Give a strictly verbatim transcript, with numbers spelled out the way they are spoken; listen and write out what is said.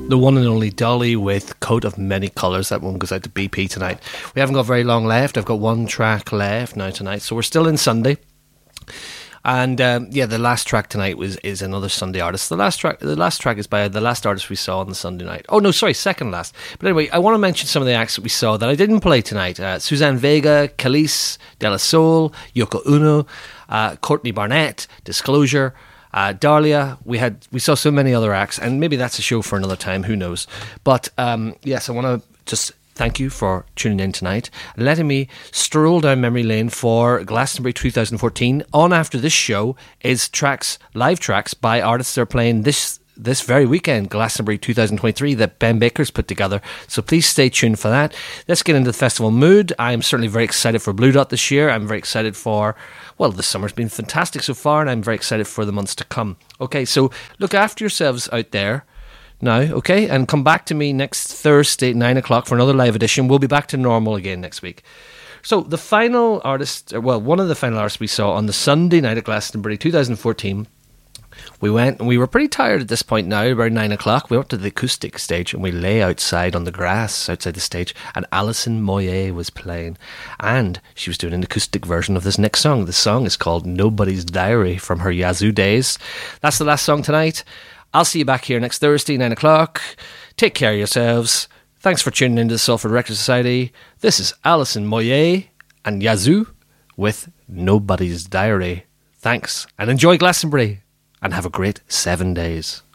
the one and only Dolly with Coat of Many Colours. That one goes out to B P tonight. We haven't got very long left. I've got one track left now tonight, so we're still in Sunday. And um, yeah, the last track tonight was is another Sunday artist. The last track, the last track is by the last artist we saw on the Sunday night. Oh no, sorry, second last. But anyway, I want to mention some of the acts that we saw that I didn't play tonight. Uh, Suzanne Vega, Khalees, De La Soul, Yoko Ono, uh, Courtney Barnett, Disclosure, uh, Dahlia. We had we saw so many other acts, and maybe that's a show for another time. Who knows? But um, yes, I want to just. Thank you for tuning in tonight, letting me stroll down memory lane for Glastonbury twenty fourteen. On after this show is tracks, live tracks by artists that are playing this this very weekend, Glastonbury twenty twenty-three, that Ben Baker's put together. So please stay tuned for that. Let's get into the festival mood. I'm certainly very excited for Blue Dot this year. I'm very excited for, well, the summer's been fantastic so far, and I'm very excited for the months to come. Okay, so look after yourselves out there now, okay, and come back to me next Thursday at nine o'clock for another live edition. We'll be back to normal again next week. So the final artist, well, one of the final artists we saw on the Sunday night at Glastonbury twenty fourteen, we went and we were pretty tired at this point now, about nine o'clock. We went to the acoustic stage and we lay outside on the grass outside the stage, and Alison Moyet was playing, and she was doing an acoustic version of this next song. The song is called Nobody's Diary from her Yazoo days. That's the last song tonight. I'll see you back here next Thursday, nine o'clock. Take care of yourselves. Thanks for tuning into the Salford Record Society. This is Alison Moyet and Yazoo with Nobody's Diary. Thanks, and enjoy Glastonbury, and have a great seven days.